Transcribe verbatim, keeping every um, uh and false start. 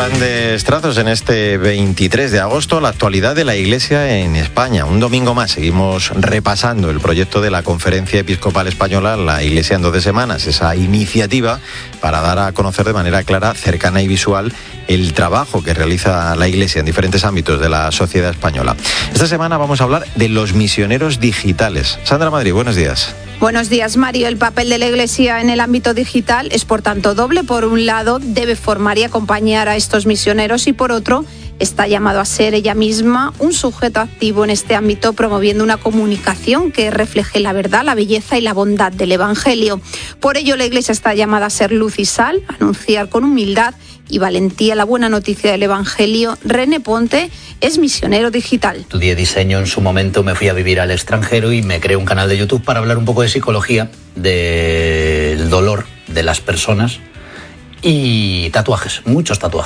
grandes trazos en este veintitrés de agosto, la actualidad de la Iglesia en España. Un domingo más seguimos repasando el proyecto de la Conferencia Episcopal Española, la Iglesia en doce semanas, esa iniciativa para dar a conocer de manera clara, cercana y visual el trabajo que realiza la Iglesia en diferentes ámbitos de la sociedad española. Esta semana vamos a hablar de los misioneros digitales. Sandra Madrid, buenos días. Buenos días, Mario. El papel de la Iglesia en el ámbito digital es, por tanto, doble. Por un lado, debe formar y acompañar a estos misioneros y, por otro, está llamado a ser ella misma un sujeto activo en este ámbito, promoviendo una comunicación que refleje la verdad, la belleza y la bondad del Evangelio. Por ello, la Iglesia está llamada a ser luz y sal, a anunciar con humildad y valentía la buena noticia del Evangelio. René Ponte es misionero digital. Estudié diseño en su momento, me fui a vivir al extranjero y me creé un canal de YouTube para hablar un poco de psicología, del dolor de las personas y tatuajes, muchos tatuajes.